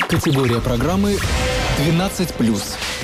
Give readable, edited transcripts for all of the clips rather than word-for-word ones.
Категория программы 12+.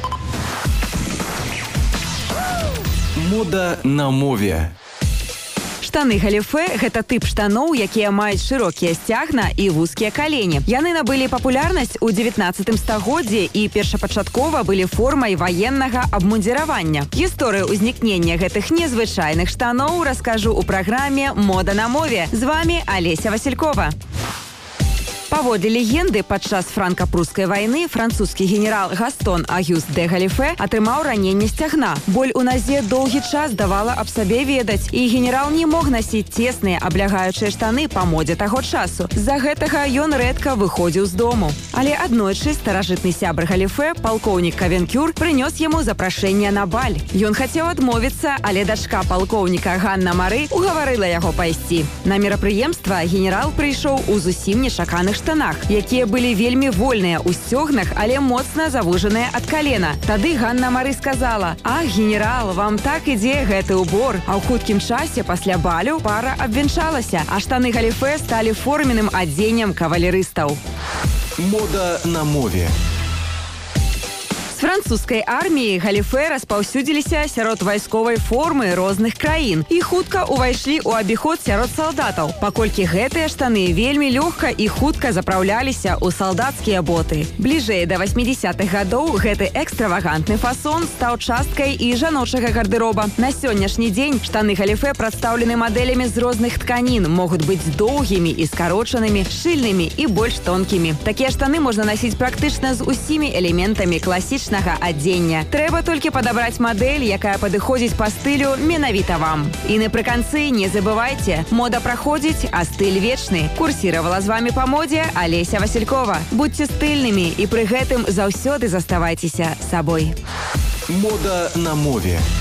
Мода на мове. Штаны галіфе – гэта тып штаноў, якія маюць шырокія сцягна і вузкія калені. Яны набылі папулярнасць у 19 стагоддзі і першапачаткова былі формай ваеннага абмундзіравання. Гісторыю ўзнікнення гэтых незвычайных штаноў раскажу ў праграме «Мода на мове». З вами Олеся Василькова. Паводле легенды, падчас франка-прускай вайны французскі генерал Гастон Агюст де Галіфе атрымаў раненне сцягна. Боль у назе доўгі час давала аб сабе ведаць, і генерал не мог насіць цесныя аблягаючыя штаны па модзе таго часу. З-за гэтага ён рэдка выходзіў з дому. Але аднойчы старажытны сябр Галіфе, палкоўнік Кавенкюр, прынёс яму запрашэнне на баль. Ён хацеў адмовіцца, але дачка палкоўніка Ганна Мары угаварыла яго пайсці. На мерапрыемства генерал прыйшоў у зусім нечаканых штанах, якія былі вельмі вольныя ў сцёгнах, але моцна завужаныя ад калена. Тады Ганна Мары сказала: «Ах, генерал, вам так ідзе гэты ўбор». А ў хуткім часе пасля балю пара абвянчалася, а штаны галіфе сталі форменным адзеннем кавалерыстаў. Мода на мове. З французскай арміі галіфе распаўсюдзіліся сярод вайсковай формы розных краін і хутка ўвайшлі ў абіход сярод салдатаў, паколькі гэтыя штаны вельмі лёгка і хутка запраўляліся ў салдацкія боты. Бліжэй да 80-х гадоў гэты экстравагантны фасон стаў часткай і жаночага гардэроба. На сённяшні дзень штаны галіфе прадстаўлены мадэлямі з розных тканін, могуць быць доўгімі і скарочанымі, шчыльнымі і больш тонкімі. Такія штаны можна насіць практычна з усімі элементамі класічнага адзення. Трэба толькі падабраць мадэль, якая падыходзіць па стылю менавіта вам. І напрыканцы не забывайце, мода праходзіць, а стыль вечны. Курсіравала з вами па модзе Олеся Василькова. Будьце стыльнымі і пры гэтым заўсёды заставайцеся сабой. Мода на мове.